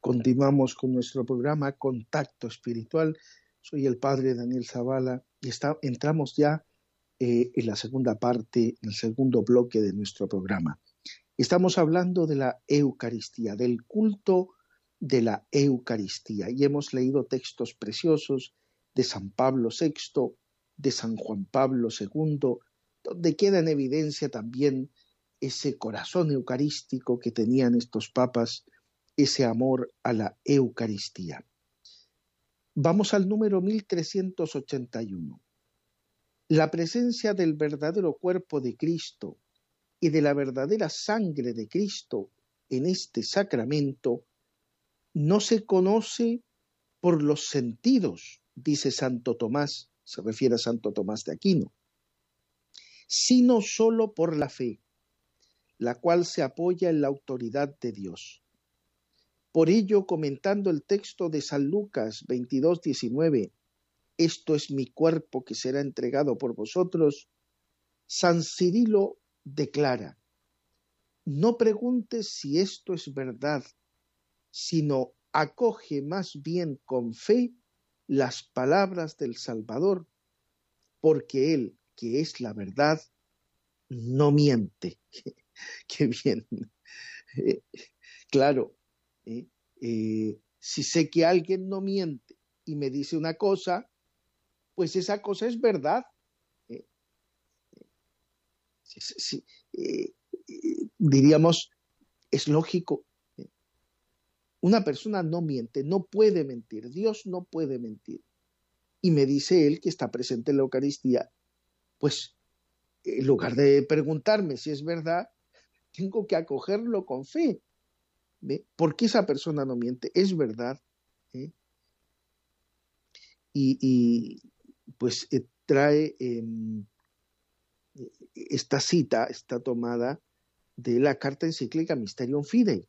Continuamos con nuestro programa Contacto Espiritual. Soy el padre Daniel Zavala y entramos ya en la segunda parte, en el segundo bloque de nuestro programa. Estamos hablando de la Eucaristía, del culto de la Eucaristía, y hemos leído textos preciosos de San Pablo VI, de San Juan Pablo II, donde queda en evidencia también ese corazón eucarístico que tenían estos papas, ese amor a la Eucaristía. Vamos al número 1381. La presencia del verdadero cuerpo de Cristo y de la verdadera sangre de Cristo en este sacramento no se conoce por los sentidos, dice Santo Tomás, se refiere a Santo Tomás de Aquino, sino solo por la fe, la cual se apoya en la autoridad de Dios. Por ello, comentando el texto de San Lucas 22:19, esto es mi cuerpo que será entregado por vosotros, San Cirilo declara, no preguntes si esto es verdad, sino acoge más bien con fe las palabras del Salvador, porque Él, que es la verdad, no miente. Qué bien. Claro. Si sé que alguien no miente y me dice una cosa, pues esa cosa es verdad. Diríamos, es lógico. Una persona no miente, no puede mentir, Dios no puede mentir. Y me dice él que está presente en la Eucaristía, pues en lugar de preguntarme si es verdad, tengo que acogerlo con fe. ¿Por qué esa persona no miente? Es verdad. Y pues trae esta cita, está tomada de la carta encíclica Mysterium Fidei.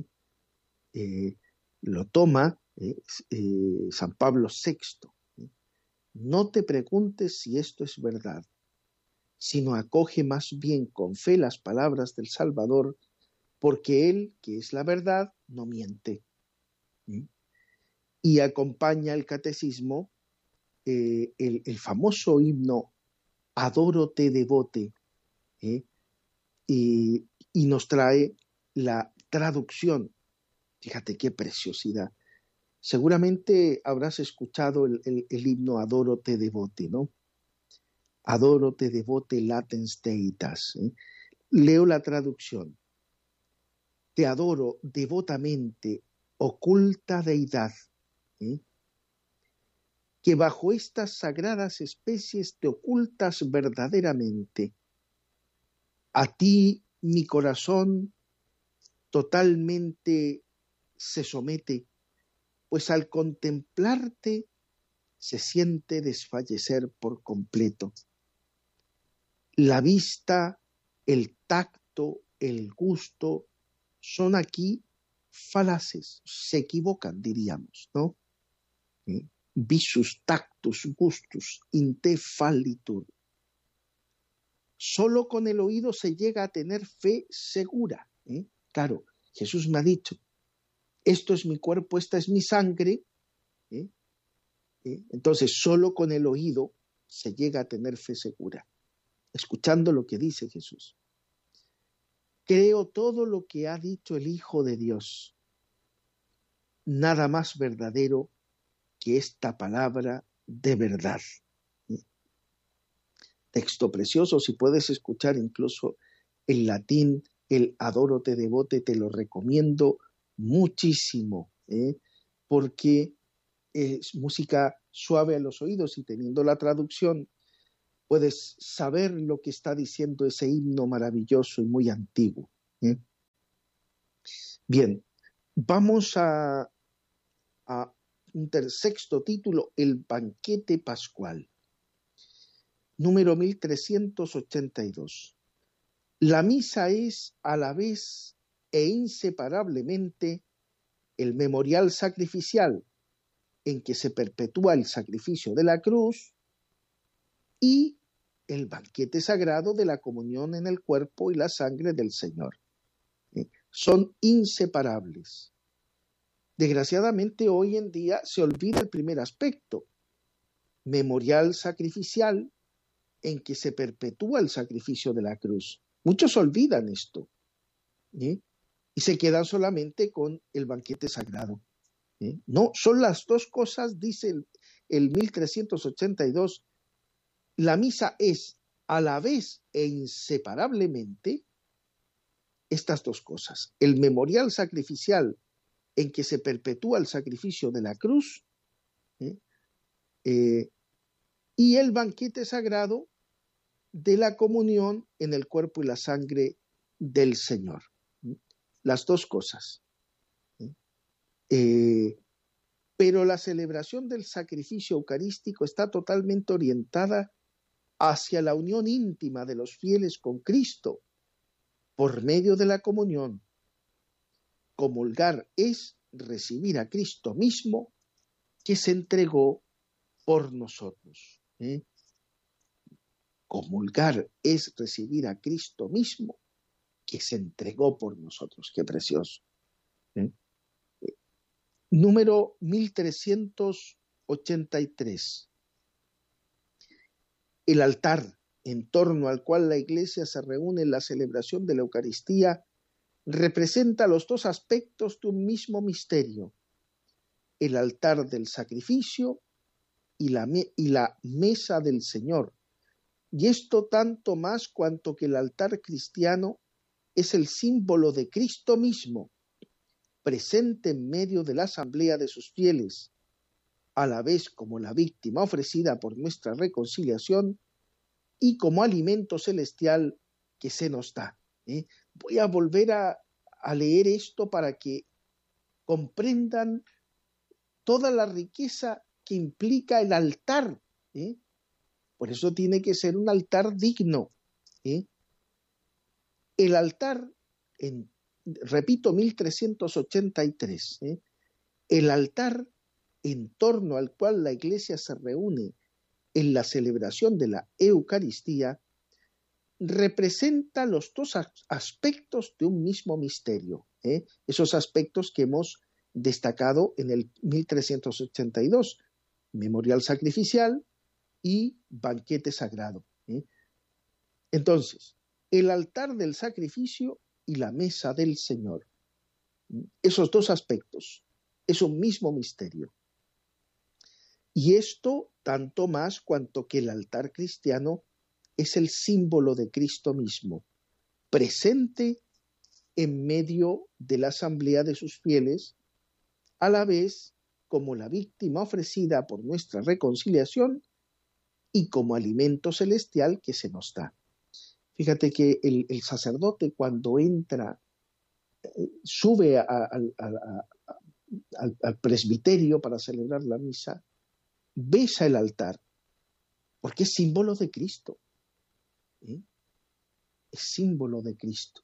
Lo toma San Pablo VI. No te preguntes si esto es verdad, sino acoge más bien con fe las palabras del Salvador, porque Él, que es la verdad, no miente. Y acompaña el catecismo el famoso himno Adoro te devote, y nos trae la traducción. Fíjate qué preciosidad. Seguramente habrás escuchado el himno Adoro te devote, ¿no? Adoro te devote latens deitas. Leo la traducción. Te adoro devotamente, oculta deidad, que bajo estas sagradas especies te ocultas verdaderamente. A ti mi corazón totalmente se somete, pues al contemplarte se siente desfallecer por completo. La vista, el tacto, el gusto son aquí falaces, se equivocan, diríamos, ¿no? Visus, tactus, gustus, in te fallitur. Solo con el oído se llega a tener fe segura. Claro, Jesús me ha dicho, esto es mi cuerpo, esta es mi sangre. Entonces, solo con el oído se llega a tener fe segura, escuchando lo que dice Jesús. Creo todo lo que ha dicho el Hijo de Dios. Nada más verdadero que esta palabra de verdad. Texto precioso, si puedes escuchar incluso en latín, el Adoro te devote, te lo recomiendo muchísimo, porque es música suave a los oídos y teniendo la traducción puedes saber lo que está diciendo ese himno maravilloso y muy antiguo. Bien, vamos a un sexto título, el banquete pascual. Número 1382. La misa es a la vez e inseparablemente el memorial sacrificial en que se perpetúa el sacrificio de la cruz y el banquete sagrado de la comunión en el cuerpo y la sangre del Señor. Son inseparables. Desgraciadamente hoy en día se olvida el primer aspecto, memorial sacrificial, en que se perpetúa el sacrificio de la cruz. Muchos olvidan esto, ¿eh? Y se quedan solamente con el banquete sagrado. No, son las dos cosas, dice el 1382. La misa es a la vez e inseparablemente estas dos cosas. El memorial sacrificial en que se perpetúa el sacrificio de la cruz, y el banquete sagrado de la comunión en el cuerpo y la sangre del Señor. Las dos cosas. Pero la celebración del sacrificio eucarístico está totalmente orientada hacia la unión íntima de los fieles con Cristo por medio de la comunión. Comulgar es recibir a Cristo mismo que se entregó por nosotros. Comulgar es recibir a Cristo mismo que se entregó por nosotros. Qué precioso. Número 1383. El altar en torno al cual la Iglesia se reúne en la celebración de la Eucaristía representa los dos aspectos de un mismo misterio: el altar del sacrificio y la mesa del Señor. Y esto tanto más cuanto que el altar cristiano es el símbolo de Cristo mismo, presente en medio de la asamblea de sus fieles, a la vez como la víctima ofrecida por nuestra reconciliación y como alimento celestial que se nos da. Voy a volver a leer esto para que comprendan toda la riqueza que implica el altar. Por eso tiene que ser un altar digno. El altar, repito, 1383, el altar en torno al cual la Iglesia se reúne en la celebración de la Eucaristía representa los dos aspectos de un mismo misterio, esos aspectos que hemos destacado en el 1382, memorial sacrificial y banquete sagrado. Entonces, el altar del sacrificio y la mesa del Señor, esos dos aspectos, es un mismo misterio. Y esto tanto más cuanto que el altar cristiano es el símbolo de Cristo mismo, presente en medio de la asamblea de sus fieles, a la vez como la víctima ofrecida por nuestra reconciliación y como alimento celestial que se nos da. Fíjate que el sacerdote cuando entra, sube al presbiterio para celebrar la misa, besa el altar, porque es símbolo de Cristo. Es símbolo de Cristo.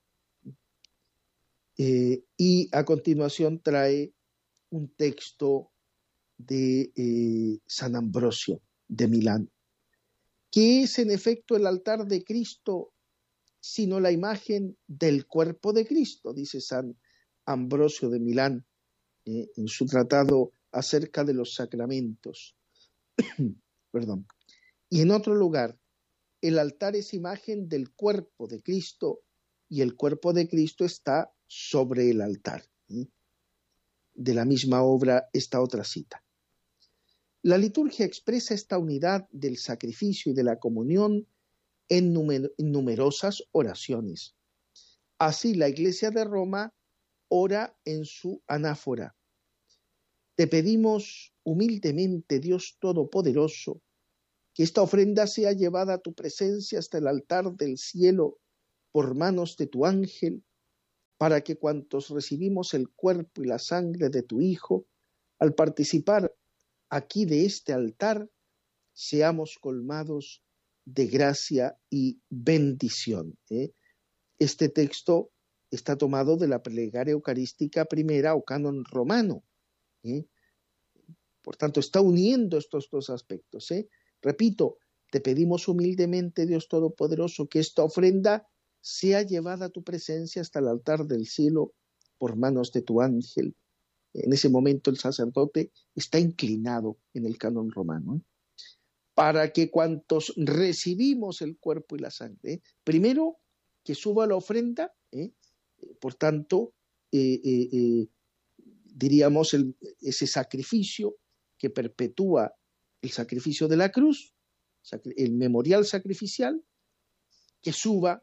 Y a continuación trae un texto de San Ambrosio de Milán, que es en efecto el altar de Cristo, sino la imagen del cuerpo de Cristo, dice San Ambrosio de Milán, en su tratado acerca de los sacramentos. Perdón. Y en otro lugar, el altar es imagen del cuerpo de Cristo y el cuerpo de Cristo está sobre el altar. De la misma obra, esta otra cita. La liturgia expresa esta unidad del sacrificio y de la comunión en numerosas oraciones. Así la Iglesia de Roma ora en su anáfora: te pedimos humildemente, Dios Todopoderoso, que esta ofrenda sea llevada a tu presencia hasta el altar del cielo por manos de tu ángel, para que cuantos recibimos el cuerpo y la sangre de tu Hijo, al participar aquí de este altar, seamos colmados de gracia y bendición. Este texto está tomado de la plegaria eucarística primera o canon romano. Por tanto, está uniendo estos dos aspectos. Repito, te pedimos humildemente, Dios Todopoderoso, que esta ofrenda sea llevada a tu presencia hasta el altar del cielo por manos de tu ángel, En ese momento el sacerdote está inclinado en el canon romano, para que cuantos recibimos el cuerpo y la sangre, primero que suba la ofrenda, por tanto, diríamos ese sacrificio que perpetúa el sacrificio de la cruz, el memorial sacrificial, que suba,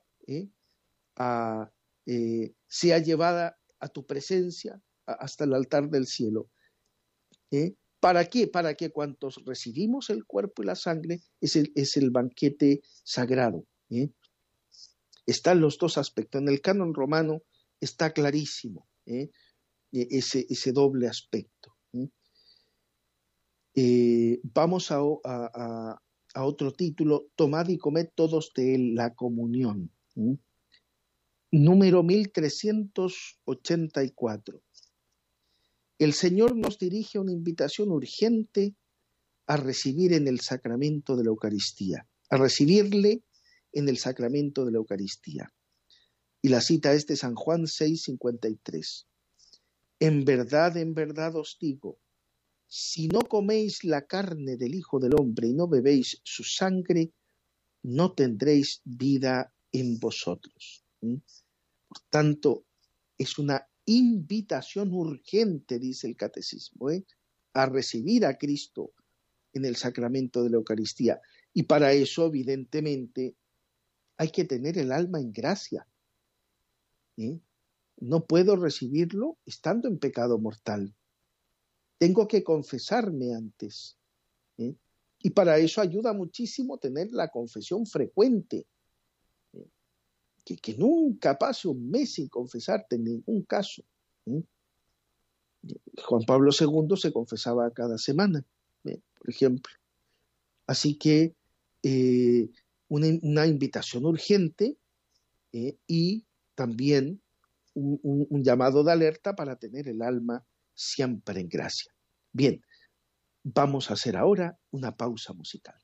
sea llevada a tu presencia hasta el altar del cielo. ¿Para qué? Para que cuantos recibimos el cuerpo y la sangre, es el banquete sagrado. Están los dos aspectos. En el canon romano está clarísimo ese doble aspecto. Vamos a otro título: tomad y comed todos de él, la comunión. Número 1384. El Señor nos dirige una invitación urgente a recibir en el sacramento de la Eucaristía, a recibirle en el sacramento de la Eucaristía. Y la cita es de San Juan 6:53. En verdad os digo, si no coméis la carne del Hijo del Hombre y no bebéis su sangre, no tendréis vida en vosotros. Por tanto, es una invitación urgente, dice el catecismo, a recibir a Cristo en el sacramento de la Eucaristía. Y para eso, evidentemente, hay que tener el alma en gracia. No puedo recibirlo estando en pecado mortal. Tengo que confesarme antes. Y para eso ayuda muchísimo tener la confesión frecuente. Que nunca pase un mes sin confesarte en ningún caso. Juan Pablo II se confesaba cada semana, por ejemplo. Así que una invitación urgente y también un llamado de alerta para tener el alma siempre en gracia. Bien, vamos a hacer ahora una pausa musical.